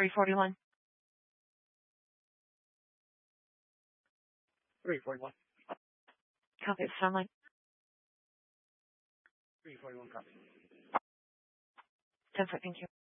341. 341. Copy. Sound line. 341 copy. 10-4. Thank you.